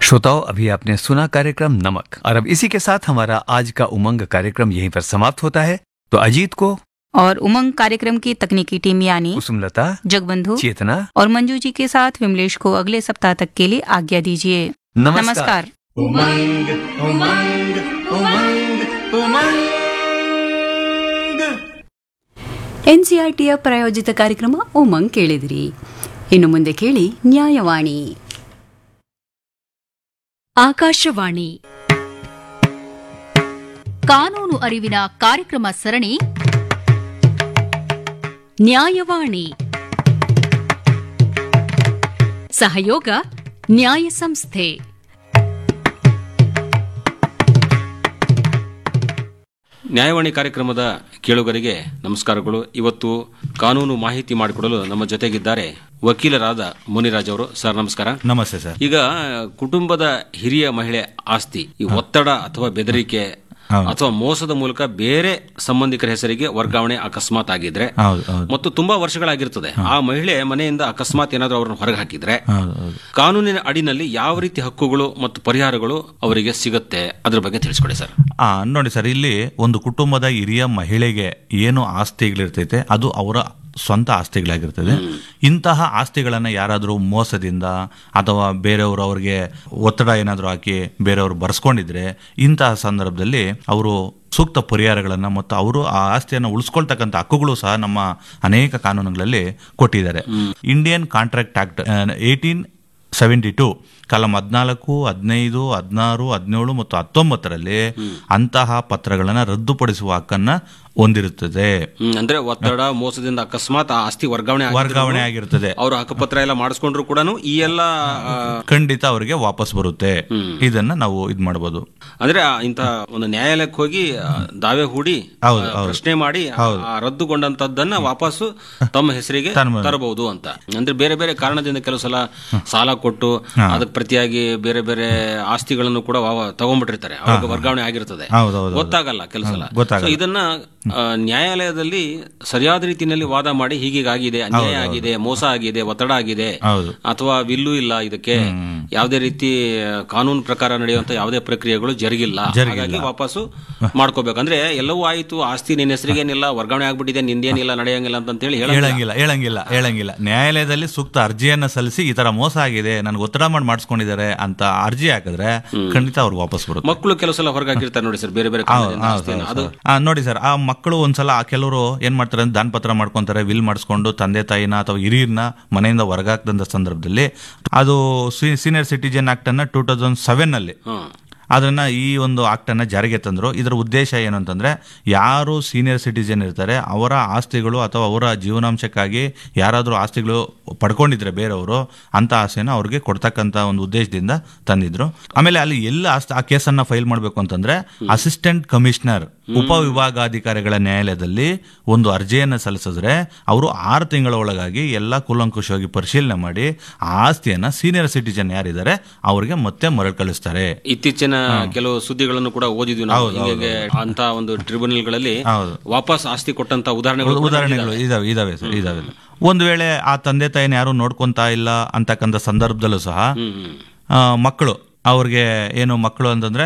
श्रोताओं, अभी आपने सुना कार्यक्रम नमक और अब इसी के साथ हमारा आज का उमंग कार्यक्रम यहीं पर समाप्त होता है। तो अजीत को और उमंग कार्यक्रम की तकनीकी टीम यानी कुसुमलता, जगबंधु, चेतना और मंजू जी के साथ विमलेश को अगले सप्ताह तक के लिए आज्ञा दीजिए। नमस्कार। उमंग उमंग उमंग उमंग ಎನ್ಸಿಆರ್ಟಿಯ ಪ್ರಾಯೋಜಿತ ಕಾರ್ಯಕ್ರಮ ಉಮಂಗ್ ಕೇಳಿದಿರಿ. ಇನ್ನು ಮುಂದೆ ಕೇಳಿ ನ್ಯಾಯವಾಣಿ. ಆಕಾಶವಾಣಿ ಕಾನೂನು ಅರಿವಿನ ಕಾರ್ಯಕ್ರಮ ಸರಣಿ ನ್ಯಾಯವಾಣಿ. ಸಹಯೋಗ ನ್ಯಾಯ ಸಂಸ್ಥೆ. ನ್ಯಾಯವಾಣಿ ಕಾರ್ಯಕ್ರಮದ ಕೇಳುಗರಿಗೆ ನಮಸ್ಕಾರಗಳು. ಇವತ್ತು ಕಾನೂನು ಮಾಹಿತಿ ಮಾಡಿಕೊಡಲು ನಮ್ಮ ಜೊತೆಗಿದ್ದಾರೆ ವಕೀಲರಾದ ಮುನಿರಾಜ್ ಅವರು. ಸರ್ ನಮಸ್ಕಾರ. ನಮಸ್ತೆ ಸರ್. ಈಗ ಕುಟುಂಬದ ಹಿರಿಯ ಮಹಿಳೆ ಆಸ್ತಿ ಈ ಒತ್ತಡ ಅಥವಾ ಬೆದರಿಕೆ ಅಥವಾ ಮೋಸದ ಮೂಲಕ ಬೇರೆ ಸಂಬಂಧಿಕರ ಹೆಸರಿಗೆ ವರ್ಗಾವಣೆ ಅಕಸ್ಮಾತ್ ಆಗಿದ್ರೆ ಮತ್ತು ತುಂಬಾ ವರ್ಷಗಳಾಗಿರ್ತದೆ, ಆ ಮಹಿಳೆ ಮನೆಯಿಂದ ಅಕಸ್ಮಾತ್ ಏನಾದರೂ ಅವರನ್ನು ಹೊರಗೆ ಹಾಕಿದ್ರೆ ಕಾನೂನಿನ ಅಡಿನಲ್ಲಿ ಯಾವ ರೀತಿ ಹಕ್ಕುಗಳು ಮತ್ತು ಪರಿಹಾರಗಳು ಅವರಿಗೆ ಸಿಗುತ್ತೆ, ಅದ್ರ ಬಗ್ಗೆ ತಿಳಿಸ್ಕೊಡಿ ಸರ್. ನೋಡಿ ಸರ್, ಇಲ್ಲಿ ಒಂದು ಕುಟುಂಬದ ಹಿರಿಯ ಮಹಿಳೆಗೆ ಏನು ಆಸ್ತಿಗಳಿರ್ತೈತೆ ಅದು ಅವರ ಸ್ವಂತ ಆಸ್ತಿಗಳಾಗಿರ್ತದೆ. ಇಂತಹ ಆಸ್ತಿಗಳನ್ನ ಯಾರಾದರೂ ಮೋಸದಿಂದ ಅಥವಾ ಬೇರೆಯವರು ಅವ್ರಿಗೆ ಒತ್ತಡ ಏನಾದರೂ ಹಾಕಿ ಬೇರೆಯವರು ಬರ್ಸ್ಕೊಂಡಿದ್ರೆ ಇಂತಹ ಸಂದರ್ಭದಲ್ಲಿ ಅವರು ಸೂಕ್ತ ಪರಿಹಾರಗಳನ್ನ ಮತ್ತು ಅವರು ಆ ಆಸ್ತಿಯನ್ನು ಉಳಿಸ್ಕೊಳ್ತಕ್ಕಂಥ ಹಕ್ಕುಗಳು ಸಹ ನಮ್ಮ ಅನೇಕ ಕಾನೂನುಗಳಲ್ಲಿ ಕೊಟ್ಟಿದ್ದಾರೆ. ಇಂಡಿಯನ್ ಕಾಂಟ್ರಾಕ್ಟ್ ಆಕ್ಟ್ 1872 ಕಾಲಂ 14, 15, 16, 17 ಮತ್ತು 19ರಲ್ಲಿ ಅಂತಹ ಪತ್ರಗಳನ್ನು ರದ್ದುಪಡಿಸುವ ಹಕ್ಕನ್ನ ಹೊಂದಿರುತ್ತದೆ. ಅಂದ್ರೆ ಒತ್ತಡ ಮೋಸದಿಂದ ಅಕಸ್ಮಾತ್ ಆ ಆಸ್ತಿ ವರ್ಗಾವಣೆ ಆಗಿರುತ್ತದೆ. ಅವರು ಹಕ್ಕುಪತ್ರ ಎಲ್ಲ ಮಾಡಿಸ್ಕೊಂಡ್ರು ಕೂಡ ಈ ಎಲ್ಲ ಖಂಡಿತ ಅವರಿಗೆ ವಾಪಸ್ ಬರುತ್ತೆ. ಇದನ್ನ ನಾವು ಇದ್ ಮಾಡಬಹುದು. ಅಂದ್ರೆ ಇಂತಹ ಒಂದು ನ್ಯಾಯಾಲಯಕ್ಕೆ ಹೋಗಿ ದಾವೆ ಹೂಡಿ ಪ್ರಶ್ನೆ ಮಾಡಿ ರದ್ದುಗೊಂಡಂತದ್ದನ್ನ ವಾಪಸ್ಸು ತಮ್ಮ ಹೆಸರಿಗೆ ತರಬಹುದು ಅಂತ. ಅಂದ್ರೆ ಬೇರೆ ಬೇರೆ ಕಾರಣದಿಂದ ಕೆಲವು ಸಲ ಸಾಲ ಕೊಟ್ಟು ಅದಕ್ಕೆ ಪ್ರತಿಯಾಗಿ ಬೇರೆ ಬೇರೆ ಆಸ್ತಿಗಳನ್ನು ಕೂಡ ತಗೊಂಡ್ಬಿಟ್ಟಿರ್ತಾರೆ, ಅವ್ರಿಗೆ ವರ್ಗಾವಣೆ ಆಗಿರ್ತದೆ, ಗೊತ್ತಾಗಲ್ಲ ಕೆಲವು ಸಲ. ಇದನ್ನ ನ್ಯಾಯಾಲಯದಲ್ಲಿ ಸರಿಯಾದ ರೀತಿಯಲ್ಲಿ ವಾದ ಮಾಡಿ ಹೀಗೀಗಾಗಿದೆ, ಅನ್ಯಾಯ ಆಗಿದೆ, ಮೋಸ ಆಗಿದೆ, ಒತ್ತಡ ಆಗಿದೆ, ಅಥವಾ ವಿಲ್ಲು ಇಲ್ಲ, ಇದಕ್ಕೆ ಯಾವುದೇ ರೀತಿ ಕಾನೂನು ಪ್ರಕಾರ ನಡೆಯುವಂತ ಯಾವುದೇ ಪ್ರಕ್ರಿಯೆಗಳು ಜರುಗಿಲ್ಲ, ಹಾಗಾಗಿ ವಾಪಸ್ಸು ಮಾಡ್ಕೋಬೇಕು. ಅಂದ್ರೆ ಎಲ್ಲವೂ ಆಯ್ತು, ಆಸ್ತಿ ನಿನ್ನ ಹೆಸರಿಗೇನಿಲ್ಲ, ವರ್ಗಾವಣೆ ಆಗ್ಬಿಟ್ಟಿದೆ, ನಿಂದೇನಿಲ್ಲ, ನಡೆಯಂಗಿಲ್ಲ ಅಂತ ಹೇಳಿ ಹೇಳಂಗಿಲ್ಲ. ನ್ಯಾಯಾಲಯದಲ್ಲಿ ಸೂಕ್ತ ಅರ್ಜಿಯನ್ನ ಸಲ್ಲಿಸಿ ಈ ತರ ಮೋಸ ಆಗಿದೆ, ನನ್ಗೆ ಒತ್ತಡ ಮಾಡಿ ಮಾಡಿಸ್ಕೊಂಡಿದ್ದಾರೆ ಅಂತ ಅರ್ಜಿ ಹಾಕಿದ್ರೆ ಖಂಡಿತ ಅವ್ರಿಗೆ ವಾಪಸ್ ಬರುತ್ತೆ. ಮಕ್ಕಳು ಕೆಲವು ಸಲ ಹೊರಗೆ ಹಾಕಿರ್ತಾರೆ ನೋಡಿ ಸರ್, ಬೇರೆ ಬೇರೆ ನೋಡಿ ಸರ್, ಆ ಮಕ್ಕಳು ಒಂದ್ಸಲ ಕೆಲವರು ಏನ್ ಮಾಡ್ತಾರೆ ಅಂದ್ರೆ ದಾನಪತ್ರ ಮಾಡ್ಕೊಂತಾರೆ, ವಿಲ್ ಮಾಡಿಸ್ಕೊಂಡು ತಂದೆ ತಾಯಿನ ಅಥವಾ ಹಿರಿಯರನ್ನ ಮನೆಯಿಂದ ಹೊರಗಾಕದಂತ ಸಂದರ್ಭದಲ್ಲಿ ಅದು ಸೀನಿಯರ್ ಸಿಟಿಜನ್ ಆಕ್ಟ್ ಅನ್ನ 2007 ನಲ್ಲಿ ಅದನ್ನ ಈ ಒಂದು ಆಕ್ಟ್ ಅನ್ನ ಜಾರಿಗೆ ತಂದ್ರು. ಇದರ ಉದ್ದೇಶ ಏನು ಅಂತಂದ್ರೆ, ಯಾರು ಸೀನಿಯರ್ ಸಿಟಿಜನ್ ಇರ್ತಾರೆ ಅವರ ಆಸ್ತಿಗಳು ಅಥವಾ ಅವರ ಜೀವನಾಂಶಕ್ಕಾಗಿ ಯಾರಾದರೂ ಆಸ್ತಿಗಳು ಪಡ್ಕೊಂಡಿದ್ರೆ ಬೇರೆಯವರು ಅಂತ ಆಸ್ತಿಯನ್ನು ಅವ್ರಿಗೆ ಕೊಡ್ತಕ್ಕಂತ ಒಂದು ಉದ್ದೇಶದಿಂದ ತಂದಿದ್ರು. ಆಮೇಲೆ ಅಲ್ಲಿ ಎಲ್ಲ ಆ ಕೇಸನ್ನ ಫೈಲ್ ಮಾಡಬೇಕು ಅಂತಂದ್ರೆ ಅಸಿಸ್ಟೆಂಟ್ ಕಮಿಷನರ್ ಉಪವಿಭಾಗಾಧಿಕಾರಿಗಳ ನ್ಯಾಯಾಲಯದಲ್ಲಿ ಒಂದು ಅರ್ಜಿಯನ್ನು ಸಲ್ಲಿಸಿದ್ರೆ ಅವರು 6 ತಿಂಗಳ ಒಳಗಾಗಿ ಎಲ್ಲ ಕೂಲಂಕುಷವಾಗಿ ಪರಿಶೀಲನೆ ಮಾಡಿ ಆ ಆಸ್ತಿಯನ್ನ ಸೀನಿಯರ್ ಸಿಟಿಜನ್ ಯಾರಿದ್ದಾರೆ ಅವರಿಗೆ ಮತ್ತೆ ಮರಳಿ ಕಳಿಸ್ತಾರೆ. ಇತ್ತೀಚಿನ ಕೆಲವು ಸುದ್ದಿಗಳನ್ನು ಕೂಡ ಓದಿದ್ವಿ ನಾವು, ಅಂತ ಒಂದು ಟ್ರಿಬ್ಯುನಲ್ಗಳಲ್ಲಿ ವಾಪಸ್ ಆಸ್ತಿ ಕೊಟ್ಟಂತ ಉದಾಹರಣೆಗಳು ಇದಾವೆ. ಒಂದು ವೇಳೆ ಆ ತಂದೆ ತಾಯಿನ ಯಾರು ನೋಡ್ಕೊಂತಾ ಇಲ್ಲ ಅಂತಕ್ಕಂಥ ಸಂದರ್ಭದಲ್ಲೂ ಸಹ ಮಕ್ಕಳು, ಅವ್ರಿಗೆ ಏನು ಮಕ್ಕಳು ಅಂತಂದ್ರೆ